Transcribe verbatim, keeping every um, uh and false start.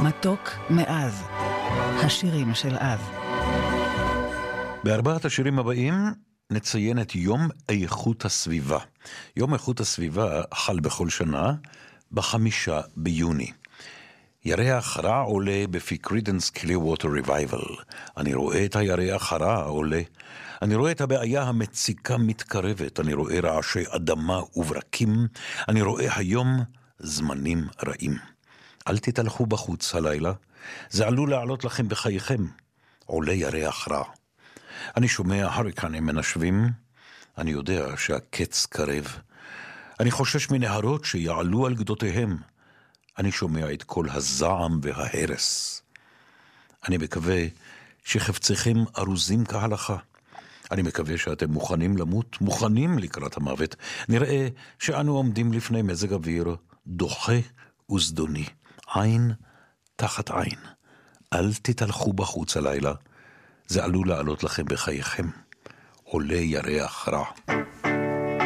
מתוק מאז, השירים של אז. בארבעת השירים הבאים נציין את יום איכות הסביבה. יום איכות הסביבה חל בכל שנה בחמישה ביוני. ירח רע עולה בפי קרידנס קלירווטר ריבייבל. אני רואה את הירח הרע עולה. אני רואה את הבעיה המציקה מתקרבת. אני רואה רעשי אדמה וברקים. אני רואה היום זמנים רעים. אל תתהלכו בחוץ הלילה. זה עלול לעלות לכם בחייכם. עולה ירח רע. אני שומע הריקנים מנשבים. אני יודע שהקץ קרב. אני חושש מנהרות שיעלו על גדותיהם. אני שומע את כל הזעם וההרס. אני מקווה שחפציכם ארוזים כהלכה. אני מקווה שאתם מוכנים למות, מוכנים לקראת המוות. נראה שאנו עומדים לפני מזג אוויר דוחה וזדוני. עין תחת עין. אל תתהלכו בחוץ הלילה. זה עלול לעלות לכם בחייכם. עולה ירח רע.